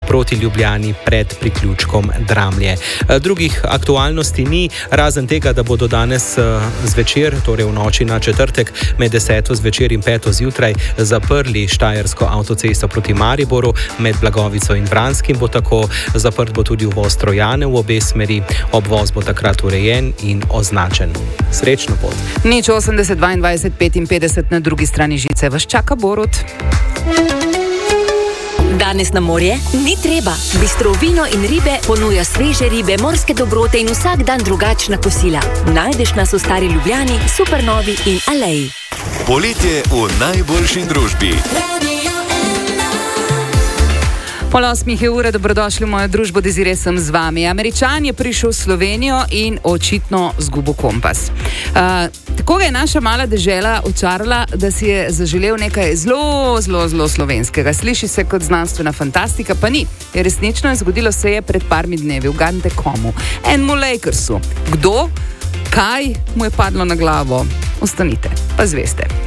proti Ljubljani pred priključkom Dramlje. Drugih aktualnosti ni, razen tega, da bodo danes zvečer, torej v noči na četrtek, med 10. zvečer in 5. zjutraj zaprli Štajersko avtocesto proti Mariboru, med Blagovico in Vranskim bo tako, zaprt bo tudi uvoz Trojane v obe smeri, obvoz bo takrat urejen in označen. Srečno pot. Nič 80 22 55 na drugi strani žice vas čaka Borut. Danes na morje ni treba. Bistro vino in ribe ponuja sveže ribe, morske dobrote in vsak dan drugačna kosila. Najdeš nas v Stari Ljubljani, Supernovi in Aleji. Poletje v najboljši družbi. 7:30 je ura, dobrodošli v mojo družbo, Desiree sem z vami. Američan je prišel v Slovenijo in očitno zgubil kompas. Tako ga je naša mala dežela očarala, da si je zaželel nekaj zelo slovenskega. Sliši se kot znanstvena fantastika, pa ni. Resnično je zgodilo se je pred parmi dnevi v Gantekomu, enemu Lakersu. Kdo? Kaj mu je padlo na glavo? Ostanite, pa zveste.